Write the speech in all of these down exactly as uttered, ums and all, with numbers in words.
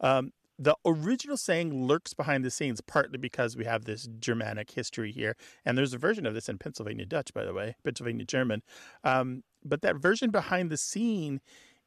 Um, the original saying lurks behind the scenes, partly because we have this Germanic history here. And there's a version of this in Pennsylvania Dutch, by the way, Pennsylvania German. Um, but that version behind the scene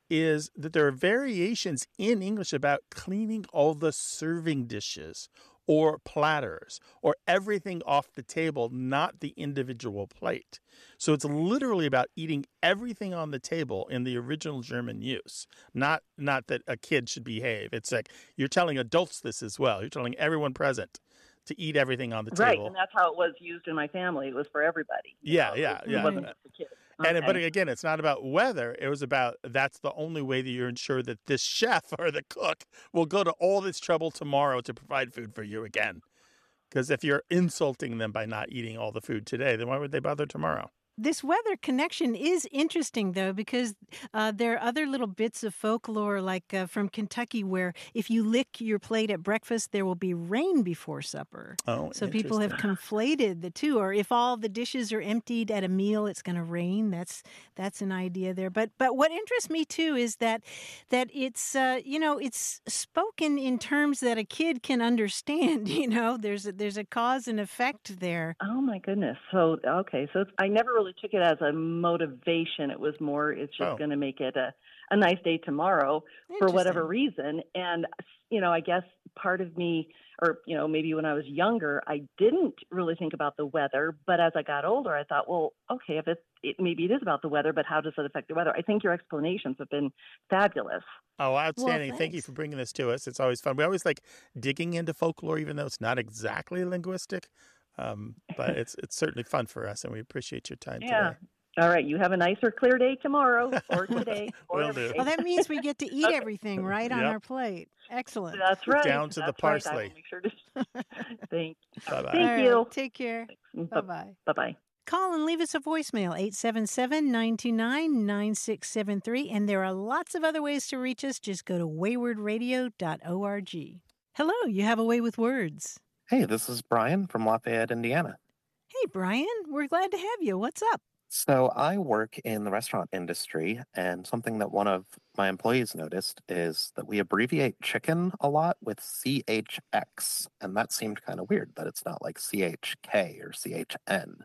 is that there are variations in English about cleaning all the serving dishes or platters or everything off the table, not the individual plate. So it's literally about eating everything on the table in the original German use, not not that a kid should behave. It's like you're telling adults this as well. You're telling everyone present to eat everything on the Right, table. and that's how it was used in my family. It was for everybody. Yeah, know? yeah, it, yeah. It wasn't just the kids. And Okay. but again, it's not about whether. It was about that's the only way that you're ensure that this chef or the cook will go to all this trouble tomorrow to provide food for you again. Because if you're insulting them by not eating all the food today, then why would they bother tomorrow? This weather connection is interesting, though, because uh, there are other little bits of folklore, like uh, from Kentucky, where if you lick your plate at breakfast, there will be rain before supper. Oh, so people have conflated the two. Or if all the dishes are emptied at a meal, it's going to rain. That's that's an idea there. But but what interests me too is that that it's uh, you know it's spoken in terms that a kid can understand. You know, there's a, there's a cause and effect there. Oh my goodness. So okay, so it's, I never really took it as a motivation. It was more, it's just Oh. going to make it a, a nice day tomorrow for whatever reason. And, you know, I guess part of me, or, you know, maybe when I was younger, I didn't really think about the weather. But as I got older, I thought, well, okay, if it's, it, maybe it is about the weather, but how does it affect the weather? I think your explanations have been fabulous. Oh, outstanding. Well, Thank you for bringing this to us. It's always fun. We always like digging into folklore, even though it's not exactly linguistic. Um, but it's it's certainly fun for us, and we appreciate your time Yeah. today. All right. You have a nicer, clear day tomorrow or today. or Will every do. day. Well, that means we get to eat everything right on Yep. our plate. Excellent. That's right. Down to the That's right. I parsley. will make sure to. Thank you. Bye-bye. Thank All right, you. Take care. Bye-bye. Bye-bye. Call and leave us a voicemail, eight seven seven, nine two nine, nine six seven three. And there are lots of other ways to reach us. Just go to wayward radio dot org. Hello, you have a way with words. Hey, this is Brian from Lafayette, Indiana. Hey, Brian, we're glad to have you. What's up? So I work in the restaurant industry, and something that one of my employees noticed is that we abbreviate chicken a lot with C H X, and that seemed kind of weird that it's not like C H K or C H N.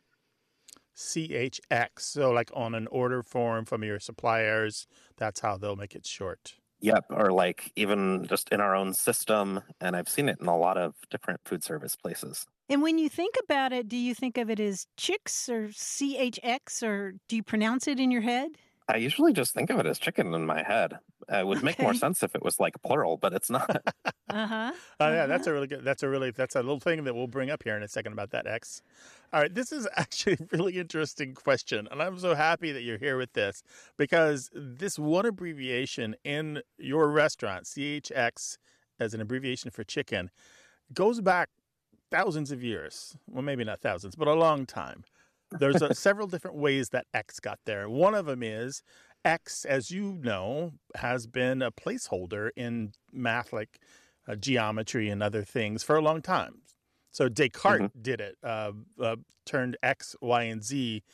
C H X. So like on an order form from your suppliers, that's how they'll make it short. Yep, or like even just in our own system, and I've seen it in a lot of different food service places. And when you think about it, do you think of it as chicks or C H X, or do you pronounce it in your head? I usually just think of it as chicken in my head. Uh, it would make more Okay. sense if it was like plural, but it's not. Uh-huh. Oh yeah, that's a really good. That's a really that's a little thing that we'll bring up here in a second about that X. All right, this is actually a really interesting question, and I'm so happy that you're here with this because this one abbreviation in your restaurant, C H X, as an abbreviation for chicken, goes back thousands of years. Well, maybe not thousands, but a long time. There's a, several different ways that X got there. One of them is X, as you know, has been a placeholder in math like uh, geometry and other things for a long time. So Descartes Mm-hmm. did it, uh, uh, turned X, Y, and Z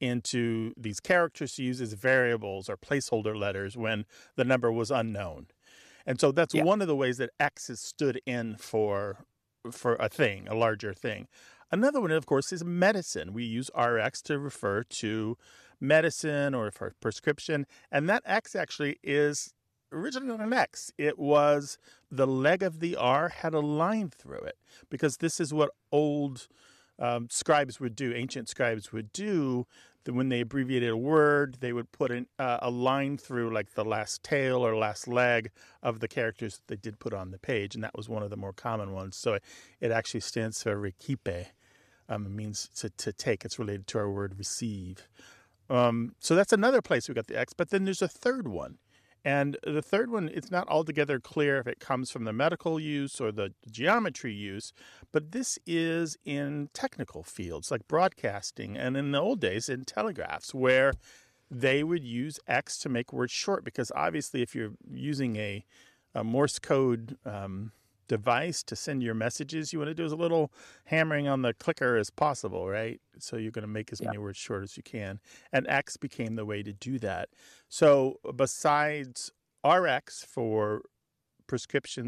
into these characters to use as variables or placeholder letters when the number was unknown. And so that's Yeah. one of the ways that X has stood in for for a thing, a larger thing. Another one, of course, is medicine. We use R X to refer to medicine or for prescription. And that X actually is originally not an X. It was the leg of the R had a line through it because this is what old um, scribes would do, ancient scribes would do. That when they abbreviated a word, they would put an, uh, a line through like the last tail or last leg of the characters that they did put on the page. And that was one of the more common ones. So it, it actually stands for recipe. Um, it means to, to take. It's related to our word receive. Um, so that's another place we got the X. But then there's a third one. And the third one, it's not altogether clear if it comes from the medical use or the geometry use, but this is in technical fields like broadcasting and in the old days in telegraphs where they would use X to make words short because obviously if you're using a, a Morse code um, device to send your messages, you want to do as little hammering on the clicker as possible, right? So you're going to make as Yeah. many words short as you can. And X became the way to do that. So besides R X for prescription